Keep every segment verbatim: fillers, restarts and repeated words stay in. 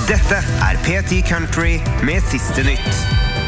Dette er P ti Country med siste nytt.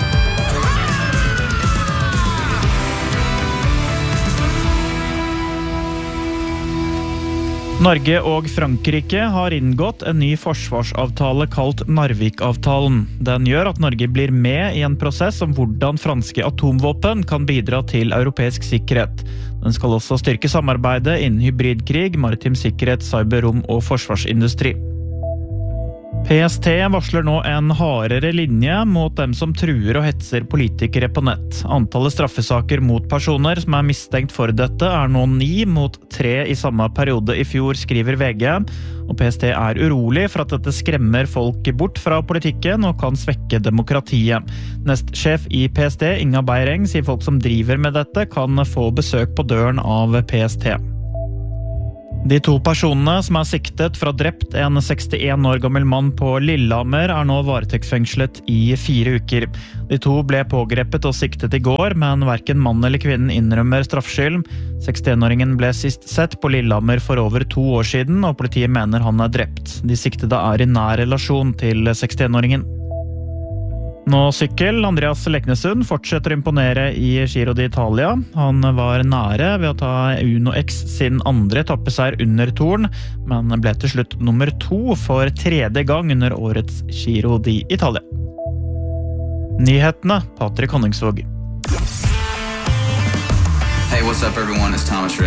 Norge og Frankrike har inngått en ny forsvarsavtale kalt Narvik-avtalen. Den gjør at Norge blir med i en prosess om hvordan franske atomvåpen kan bidra til europeisk sikkerhet. Den skal også styrke samarbeidet innen hybridkrig, maritim sikkerhet, cyberrom og forsvarsindustri. P S T varsler nå en hardere linje mot dem som truer og hetser politikere på nett. Antallet straffesaker mot personer som er mistenkt for dette er nå ni mot tre i samme periode i fjor, skriver V G. Og P S T er urolig for at dette skremmer folk bort fra politikken og kan svekke demokratiet. Nestsjef i P S T, Inga Beireng, sier folk som driver med dette kan få besøk på døren av P S T. De to personene som er siktet for å ha drept en sekstien år gammel mann på Lillehammer er nå varetektsfengslet i fire uker. De to ble pågrepet og siktet i går, men hverken mann eller kvinnen innrømmer straffskyld. sekstien-åringen ble sist sett på Lillehammer for over to år siden, og politiet mener han er drept. De siktede er i nær relasjon til sekstien-åringen. Nå sykkel, Andreas Leknesund fortsetter å imponere i Giro d'Italia. Han var nære ved å ta Uno X sin andre etappeseier under Touren, men ble til slutt nummer to for tredje gang under årets Giro d'Italia. Nyhetene, Patrick Honningsvåg. Hey, what's up everyone? It's Thomas Ray.